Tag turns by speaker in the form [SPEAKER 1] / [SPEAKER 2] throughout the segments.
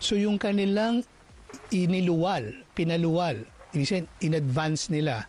[SPEAKER 1] So yung kanilang pinaluwal, in advance nila,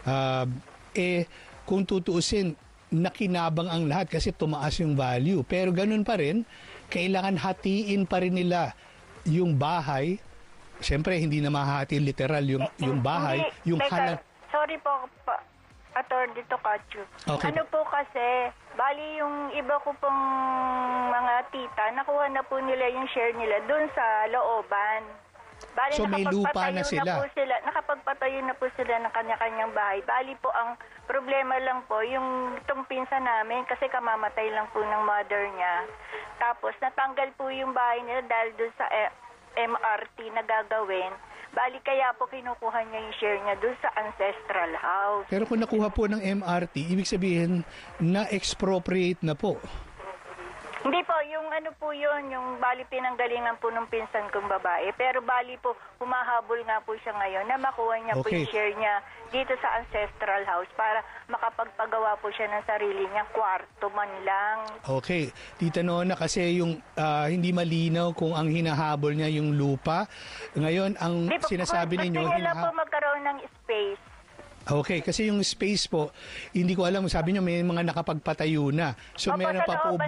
[SPEAKER 1] kung tutuusin, nakinabang ang lahat kasi tumaas yung value. Pero ganun pa rin, kailangan hatiin pa rin nila yung bahay. Siyempre, hindi na mahati literal yung bahay. Yung
[SPEAKER 2] sorry po, Atty. Tocacio.
[SPEAKER 1] Okay.
[SPEAKER 2] Ano po kasi, bali yung iba ko pong mga tita, nakuha na po nila yung share nila dun sa looban. Bali,
[SPEAKER 1] so may lupa na sila.
[SPEAKER 2] Nakapagpatayo na po sila ng kanya-kanyang bahay. Bali po, ang problema lang po, yung itong pinsa namin, kasi kamamatay lang po ng mother niya. Tapos, natanggal po yung bahay nila dahil dun sa MRT na gagawin. Bali, kaya po kinukuha niya yung share niya dun sa ancestral house.
[SPEAKER 1] Pero kung nakuha po ng MRT, ibig sabihin na expropriate na po.
[SPEAKER 2] Hindi po, yung ano po yun, yung bali pinanggalingan po ng pinsan kong babae. Pero bali po, humahabol nga po siya ngayon na makuha niya po yung share niya dito sa ancestral house para makapagpagawa po siya ng sarili niya, kwarto man lang.
[SPEAKER 1] Okay. Tita Nona, kasi yung hindi malinaw kung ang hinahabol niya yung lupa. Ngayon, ang sinasabi ninyo...
[SPEAKER 2] Gusto niya lang po magkaroon ng space.
[SPEAKER 1] Okay, kasi yung space po, hindi ko alam, sabi niyo may mga nakapagpatayo na. So meron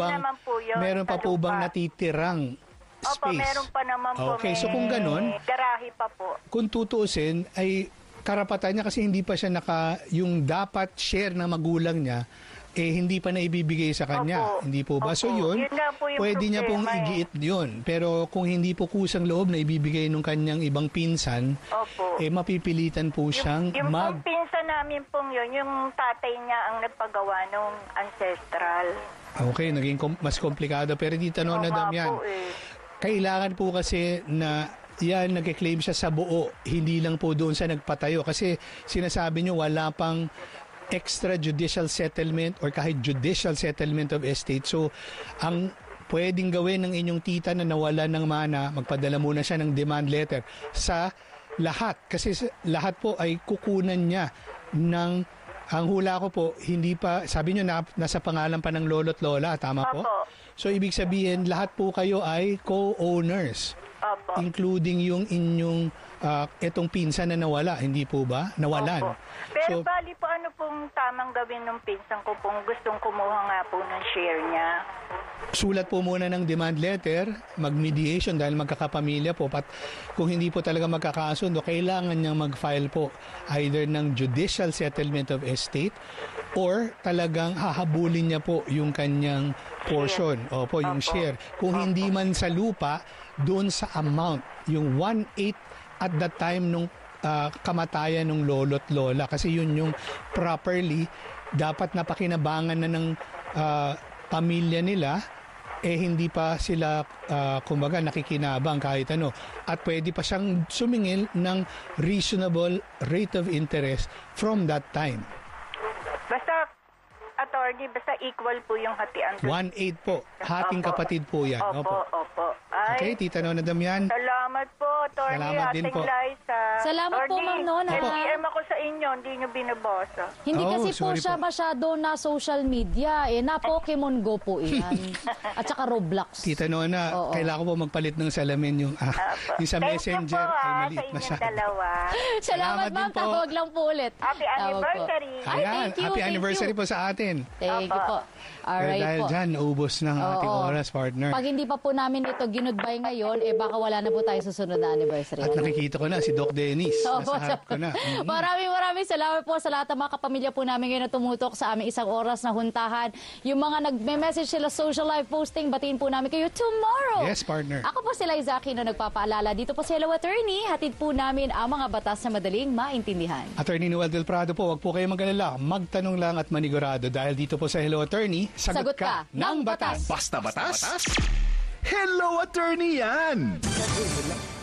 [SPEAKER 1] pa po bang natitirang space?
[SPEAKER 2] Opo, meron pa naman po.
[SPEAKER 1] Okay, so kung ganun,
[SPEAKER 2] garahe pa po.
[SPEAKER 1] Kung tutuusin, ay karapatan niya kasi hindi pa siya yung dapat share ng magulang niya, hindi pa na ibibigay sa kanya. Hindi po ba?
[SPEAKER 2] Opo.
[SPEAKER 1] So yun pwede niya pong igiit yun. Pero kung hindi po kusang loob na ibibigay ng kanyang ibang pinsan, mapipilitan po siyang
[SPEAKER 2] yung pinsan namin pong yun, yung tatay niya ang nagpagawa nung ancestral.
[SPEAKER 1] Okay, naging mas komplikado. Pero Tita Nona Damian, kailangan po kasi na yan, nag-claim siya sa buo, hindi lang po doon sa nagpatayo. Kasi sinasabi niyo wala pang extrajudicial settlement or kahit judicial settlement of estate. So, ang pwedeng gawin ng inyong tita na nawala ng mana, magpadala muna siya ng demand letter sa lahat. Kasi lahat po ay kukunan niya ng, ang hula ko po, hindi pa, sabi niyo nasa pangalan pa ng lolo't lola, tama po? So, ibig sabihin, lahat po kayo ay co-owners. Including yung inyong itong pinsan na nawala, hindi po ba? Nawalan.
[SPEAKER 2] Pero bali po, ano pong tamang gawin ng pinsan ko kung gustong kumuha nga po ng share niya?
[SPEAKER 1] Sulat po muna ng demand letter, mag-mediation dahil magkakapamilya po. Kung hindi po talaga magkakasundo, kailangan niyang mag-file po either ng judicial settlement of estate or talagang hahabulin niya po yung kanyang portion. Opo, yung share. Kung hindi man sa lupa, doon sa amount, yung 1/8 at the time nung kamatayan ng lolo't lola. Kasi yun yung properly dapat napakinabangan na ng pamilya nila, hindi pa sila kumbaga nakikinabang kahit ano. At pwede pa siyang sumingil ng reasonable rate of interest from that time.
[SPEAKER 2] Basta, attorney, basta equal po yung hatian.
[SPEAKER 1] 1/8 po. Hating kapatid po yan.
[SPEAKER 2] Opo.
[SPEAKER 1] Okay, Tita Nona Damian.
[SPEAKER 2] Salamat po, attorney.
[SPEAKER 1] Salamat din po.
[SPEAKER 3] Salamat po, Ma'am Nona.
[SPEAKER 2] Nag-PM ako sa inyo, hindi nyo binabasa.
[SPEAKER 3] Hindi kasi po siya masyado na social media. Na Pokemon Go po iyan. At saka Roblox.
[SPEAKER 1] Tita Nona, kailangan po magpalit ng salamin yung sa messenger ay maliit masyado.
[SPEAKER 3] Salamat, Ma'am. Tawag lang po ulit.
[SPEAKER 2] Happy anniversary.
[SPEAKER 3] Ay, thank you.
[SPEAKER 1] Happy anniversary po sa atin.
[SPEAKER 3] Thank you po. Alright
[SPEAKER 1] dahil
[SPEAKER 3] po.
[SPEAKER 1] dyan, naubos ng ating oras, partner.
[SPEAKER 3] Pag hindi pa po namin ito ginudbay ngayon, baka wala na po tayo susunod na anniversary.
[SPEAKER 1] At nakikita ko na si Doc Dennis. Nasaharap ko na.
[SPEAKER 3] Maraming salamat po sa lahat ng mga kapamilya po namin ngayon na tumutok sa aming isang oras na huntahan. Yung mga nagme-message sila social live posting, batiin po namin kayo tomorrow.
[SPEAKER 1] Yes, partner.
[SPEAKER 3] Ako po si Liza Aquino nagpapaalala. Dito po si Hello Attorney. Hatid po namin ang mga batas na madaling maintindihan.
[SPEAKER 1] Attorney Noel Del Prado po, wag po kayo mag-alala. Magtanong lang at manigurado dahil dito po sa Hello Attorney, sagot ka ng batas.
[SPEAKER 4] Basta batas? Hello Attorney yan!